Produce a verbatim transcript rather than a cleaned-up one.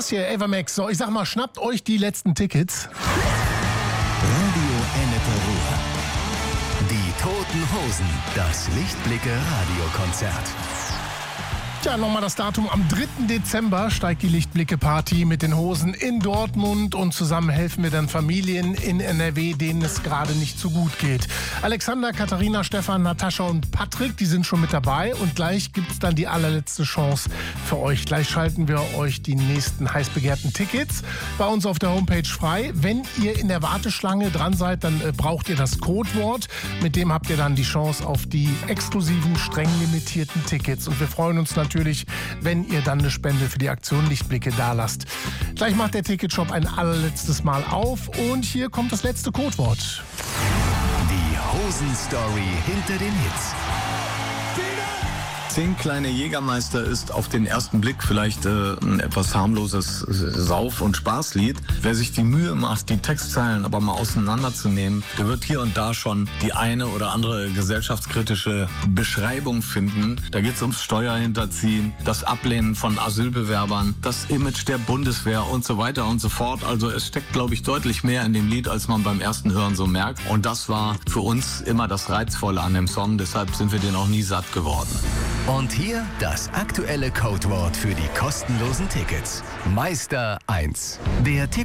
das hier, Avamax. So, ich sag mal, schnappt euch die letzten Tickets. Radio Ennepe Ruhr. Die Toten Hosen. Das Lichtblicke-Radiokonzert. Tja, nochmal das Datum. Am dritten Dezember steigt die Lichtblicke-Party mit den Hosen in Dortmund und zusammen helfen wir dann Familien in N R W, denen es gerade nicht so gut geht. Alexander, Katharina, Stefan, Natascha und Patrick, die sind schon mit dabei und gleich gibt's dann die allerletzte Chance für euch. Gleich schalten wir euch die nächsten heiß begehrten Tickets bei uns auf der Homepage frei. Wenn ihr in der Warteschlange dran seid, dann äh, braucht ihr das Codewort. Mit dem habt ihr dann die Chance auf die exklusiven, streng limitierten Tickets. Und wir freuen uns natürlich, Natürlich, wenn ihr dann eine Spende für die Aktion Lichtblicke dalasst. Gleich macht der Ticketshop ein allerletztes Mal auf und hier kommt das letzte Codewort. Die Hosen-Story hinter den Hits. Zehn kleine Jägermeister ist auf den ersten Blick vielleicht äh, ein etwas harmloses Sauf- und Spaßlied. Wer sich die Mühe macht, die Textzeilen aber mal auseinanderzunehmen, der wird hier und da schon die eine oder andere gesellschaftskritische Beschreibung finden. Da geht es ums Steuerhinterziehen, das Ablehnen von Asylbewerbern, das Image der Bundeswehr und so weiter und so fort. Also es steckt, glaube ich, deutlich mehr in dem Lied, als man beim ersten Hören so merkt. Und das war für uns immer das Reizvolle an dem Song. Deshalb sind wir den auch nie satt geworden. Und hier das aktuelle Codewort für die kostenlosen Tickets. Meister eins. Der Tipp